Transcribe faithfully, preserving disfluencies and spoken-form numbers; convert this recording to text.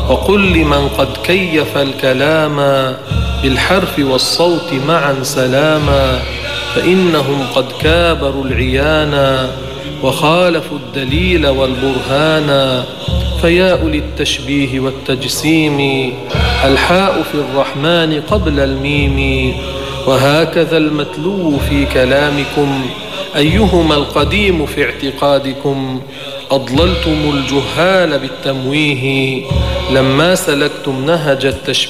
وقل لمن قد كيف الكلام بالحرف والصوت معا سلاما، فإنهم قد كابروا العيانا وخالفوا الدليل والبرهانا. فيا أولي التشبيه والتجسيم الحاء في الرحمن قبل الميم، وهكذا المتلو في كلامكم أيهما القديم في اعتقادكم. أضللتم الجهال بالتمويه لما سلكتم نهج التشبيه